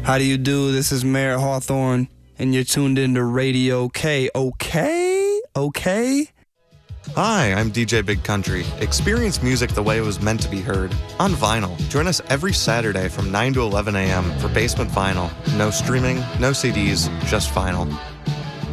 How do you do? This is Mayor Hawthorne, and you're tuned into Radio K. Okay? Hi, I'm DJ Big Country. Experience music the way it was meant to be heard, on vinyl. Join us every Saturday from 9 to 11 a.m. for Basement Vinyl. No streaming, no CDs, just vinyl.